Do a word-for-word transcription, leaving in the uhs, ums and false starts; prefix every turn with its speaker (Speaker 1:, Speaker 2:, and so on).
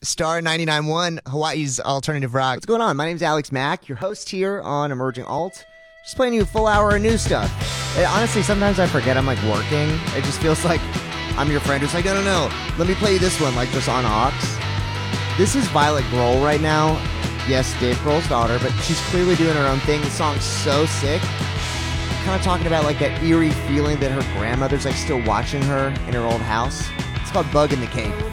Speaker 1: Star ninety-nine point one, Hawaii's alternative rock.
Speaker 2: What's going on? My name's Alex Mack, your host here on Emerging Alt. Just playing you a full hour of new stuff. It, honestly, sometimes I forget I'm like working. It just feels like I'm your friend who's like, no, no, no, let me play you this one, like just on aux. This is Violet Grohl right now. Yes, Dave Grohl's daughter, but she's clearly doing her own thing. The song's so sick. Kind of talking about like that eerie feeling that her grandmother's like still watching her in her old house. It's called Bug in the Cave.